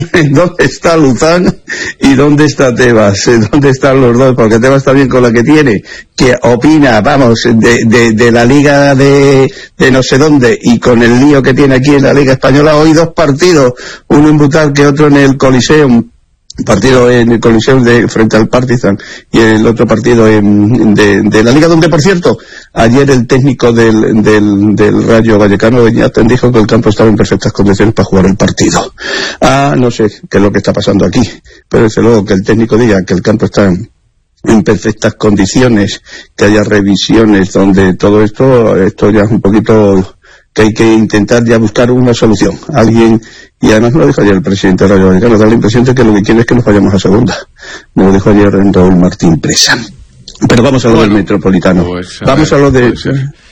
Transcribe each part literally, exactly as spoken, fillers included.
¿Dónde está Luzán y dónde está Tebas? ¿Dónde están los dos? Porque Tebas está bien con la que tiene, que opina, vamos, de, de, de la liga de, de no sé dónde, y con el lío que tiene aquí en la liga española. Hoy dos partidos, uno en Butarque, otro en el Coliseum. Partido en el Coliseum de, frente al Partizan, y el otro partido en, de, de la Liga, donde, por cierto, ayer el técnico del, del, del Rayo Vallecano dijo que el campo estaba en perfectas condiciones para jugar el partido. Ah, no sé qué es lo que está pasando aquí, pero desde luego que el técnico diga que el campo está en, en perfectas condiciones, que haya revisiones donde todo esto, esto ya es un poquito que hay que intentar ya buscar una solución. Alguien, y además me lo dijo ayer el presidente del Rayo Vallecano, da la impresión de que lo que quiere es que nos vayamos a segunda. Me lo dijo ayer Raúl Martín Presa. Pero vamos a lo bueno, del Metropolitano. Pues, a vamos ver, a lo de...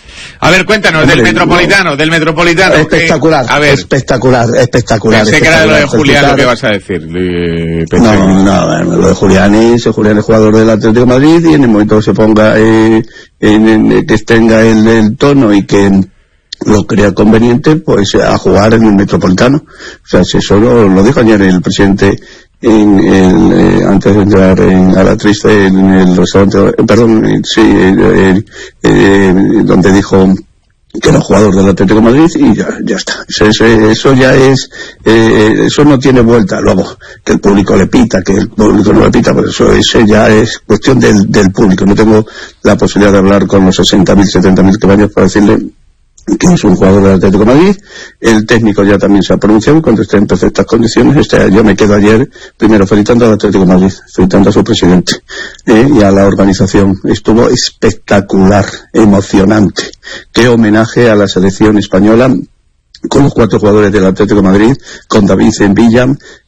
A ver, cuéntanos, Hombre, del Metropolitano, no, del Metropolitano. Espectacular, que, a ver, espectacular, espectacular. Pensé que era lo de Julián lo que vas a decir. Eh, no, no, no, lo de Julián es, Julián es jugador del Atlético de Madrid, y en el momento que se ponga, eh, en, en, que tenga el, el tono y que lo crea conveniente, pues a jugar en el Metropolitano. O sea, si eso lo, lo dijo ayer el presidente en el, eh, antes de entrar en, a la triste en el restaurante, eh, perdón, eh, sí, eh, eh, donde dijo que era jugador del Atlético de Madrid, y ya, ya está. Eso, eso ya es, eh, eso no tiene vuelta. Luego, que el público le pita, que el público no le pita, pues eso, eso ya es cuestión del, del público. No tengo la posibilidad de hablar con los sesenta mil, setenta mil que vayan para decirle que es un jugador del Atlético de Madrid. El técnico ya también se ha pronunciado cuando esté en perfectas condiciones. Este, yo me quedo ayer primero felicitando al Atlético de Madrid, felicitando a su presidente eh, y a la organización. Estuvo espectacular, emocionante. Qué homenaje a la selección española, con los cuatro jugadores del Atlético de Madrid, con David en Villa,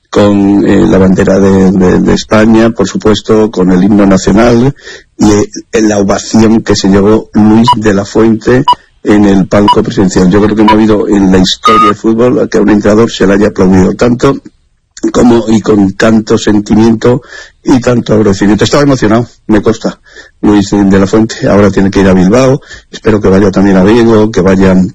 con eh, la bandera de, de, de España, por supuesto, con el himno nacional, y eh, la ovación que se llevó Luis de la Fuente en el palco presidencial. Yo creo que no ha habido en la historia del fútbol que a un entrenador se le haya aplaudido tanto como y con tanto sentimiento y tanto agradecimiento. Estaba emocionado, me consta, Luis de la Fuente. Ahora tiene que ir a Bilbao, espero que vaya también a Vigo, que vayan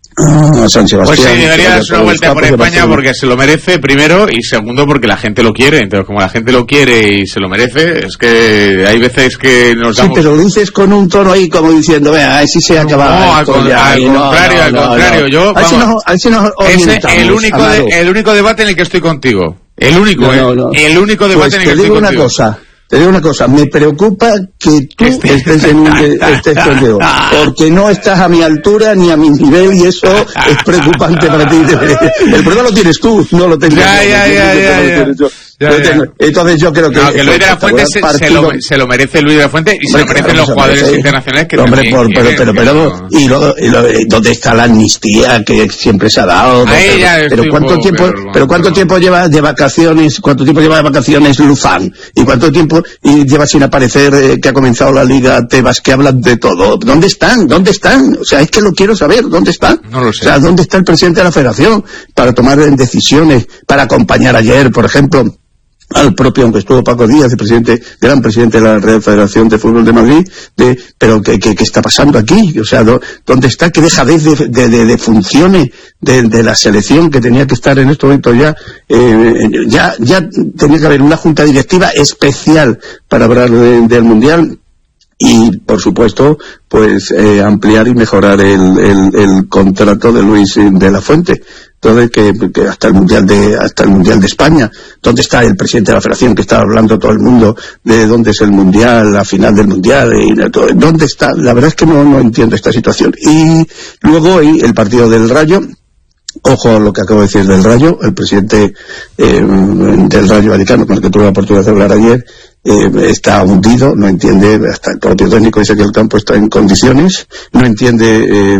a San Sebastián. Pues sí, debería darse una vuelta por España, porque se lo merece, primero, y segundo porque la gente lo quiere. Entonces, como la gente lo quiere y se lo merece, es que hay veces que nos damos... Sí, pero lo dices con un tono ahí como diciendo, vea, así se acaba. No, al, con, ya, al no, contrario, no, al no, contrario. No. Yo, a ver si nos, a ver si nos es el único, de, el único debate en el que estoy contigo. El único, no, no, no. Eh, el único debate pues en el que estoy contigo. Te digo una cosa. Te digo una cosa, me preocupa que tú este... estés en un de, estés contigo, porque no estás a mi altura ni a mi nivel, y eso es preocupante para ti. El problema lo tienes tú, no lo tengo ya, yo. Ya, ya, ya, ya, ya. Ya, ya. Entonces yo creo que... No, que Luis de la Fuente se, se, lo, se lo merece Luis de la Fuente, y hombre, se lo merecen los jugadores merece. internacionales que hombre, también por, pero, quieren, pero, pero, pero, y luego, y luego, ¿dónde está la amnistía que siempre se ha dado? Ahí ya pero cuánto tiempo, pero, pero cuánto tiempo lleva de vacaciones, cuánto tiempo lleva de vacaciones Luzán, y cuánto tiempo y lleva sin aparecer eh, que ha comenzado la Liga Tebas, que hablan de todo. ¿Dónde están? ¿Dónde están? O sea, es que lo quiero saber, ¿dónde están? No lo sé. O sea, ¿dónde está el presidente de la Federación para tomar decisiones, para acompañar ayer, por ejemplo, al propio, aunque estuvo Paco Díaz, el presidente, gran presidente de la Real Federación de Fútbol de Madrid, de, pero ¿qué, qué, qué está pasando aquí? O sea, ¿dónde está? ¿Qué dejadez de, de, de, de funciones de, de la selección que tenía que estar en este momento ya? Eh, ya, ya tenía que haber una junta directiva especial para hablar de, del Mundial. Y, por supuesto, pues eh, ampliar y mejorar el, el, el contrato de Luis de la Fuente. Entonces, que, que hasta el mundial de hasta el mundial de España. ¿Dónde está el presidente de la Federación, que está hablando todo el mundo de dónde es el mundial, la final del mundial? Y de todo? ¿Dónde está? La verdad es que no, no entiendo esta situación. Y luego el partido del Rayo. Ojo a lo que acabo de decir del Rayo. El presidente eh, del Rayo Vallecano, con el que tuve la oportunidad de hablar ayer, eh, está hundido, no entiende, hasta el propio técnico dice que el campo está en condiciones, no entiende, eh,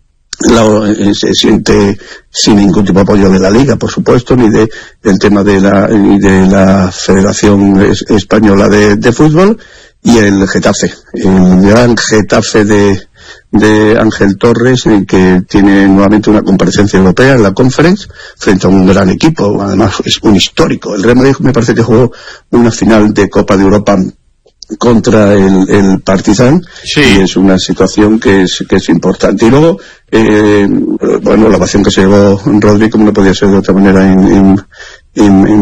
la, eh, se siente sin ningún tipo de apoyo de la Liga, por supuesto, ni de del tema de la ni de la Federación es, Española de, de Fútbol. Y el Getafe, el gran Getafe de de Ángel Torres, eh, que tiene nuevamente una comparecencia europea en la Conference frente a un gran equipo, además es un histórico. El Real Madrid me parece que jugó una final de Copa de Europa contra el, el Partizan, sí. Y es una situación que es que es importante. Y luego, eh, bueno, la ovación que se llevó Rodri, como no podía ser de otra manera, en, en, en